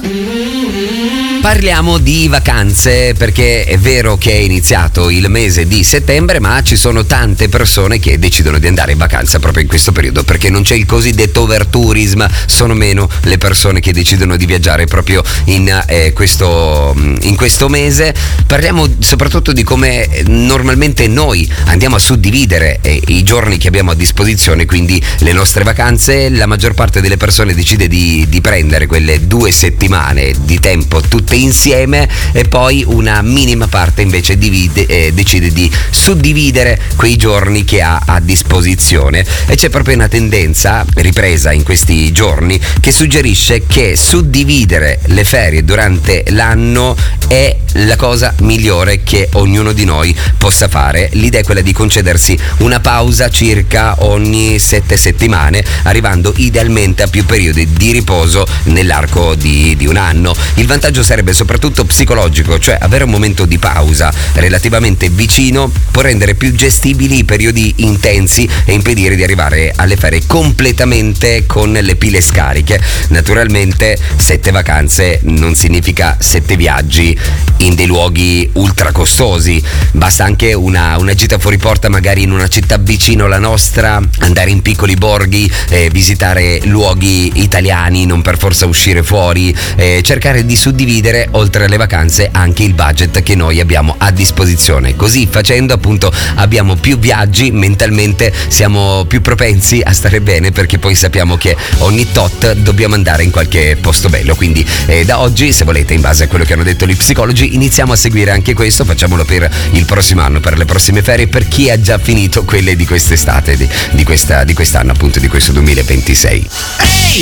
Parliamo di vacanze, perché è vero che è iniziato il mese di settembre, ma ci sono tante persone che decidono di andare in vacanza proprio in questo periodo, perché non c'è il cosiddetto overtourism, sono meno le persone che decidono di viaggiare proprio in questo mese. Parliamo soprattutto di come normalmente noi andiamo a suddividere i giorni che abbiamo a disposizione, quindi le nostre vacanze. La maggior parte delle persone decide di prendere quelle 2 settimane di tempo tutte insieme, e poi una minima parte invece decide di suddividere quei giorni che ha a disposizione. E c'è proprio una tendenza ripresa in questi giorni che suggerisce che suddividere le ferie durante l'anno è la cosa migliore che ognuno di noi possa fare. L'idea è quella di concedersi una pausa circa ogni 7 settimane, arrivando idealmente a più periodi di riposo nell'arco di un anno. Il vantaggio sarebbe soprattutto psicologico, cioè avere un momento di pausa relativamente vicino può rendere più gestibili i periodi intensi e impedire di arrivare alle ferie completamente con le pile scariche. Naturalmente 7 vacanze non significa 7 viaggi in dei luoghi ultra costosi, basta anche una gita fuori porta, magari in una città vicino alla nostra, andare in piccoli borghi, visitare luoghi italiani, non per forza uscire fuori, cercare di suddividere oltre alle vacanze anche il budget che noi abbiamo a disposizione. Così facendo, appunto, abbiamo più viaggi, mentalmente siamo più propensi a stare bene, perché poi sappiamo che ogni tot dobbiamo andare in qualche posto bello. Quindi da oggi, se volete, in base a quello che hanno detto gli psicologi, iniziamo a seguire anche questo, facciamolo per il prossimo anno, per le prossime ferie, per chi ha già finito quelle di quest'estate, di quest'anno, appunto, di questo 2026.